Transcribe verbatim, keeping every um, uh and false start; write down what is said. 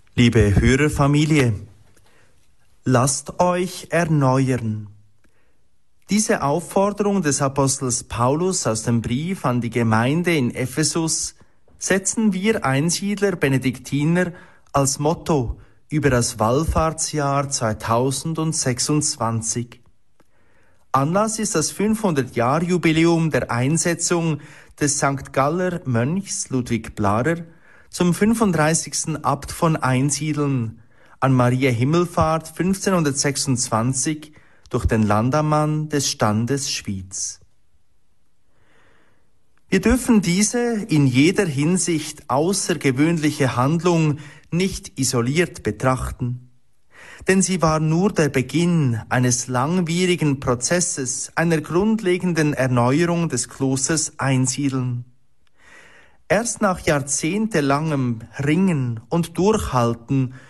Liebe Hörerfamilie, lasst euch erneuern. Diese Aufforderung des Apostels Paulus aus dem Brief an die Gemeinde in Ephesus setzen wir Einsiedler Benediktiner als Motto über das Wallfahrtsjahr zweitausendsechsundzwanzig. Anlass ist das fünfhundert-Jahr-Jubiläum der Einsetzung des Sankt Galler Mönchs Ludwig Blarer zum fünfunddreißigsten Abt von Einsiedeln an Maria Himmelfahrt fünfzehnhundertsechsundzwanzig durch den Landammann des Standes Schwyz. Wir dürfen diese in jeder Hinsicht außergewöhnliche Handlung nicht isoliert betrachten, denn sie war nur der Beginn eines langwierigen Prozesses, einer grundlegenden Erneuerung des Klosters Einsiedeln. Erst nach jahrzehntelangem Ringen und Durchhalten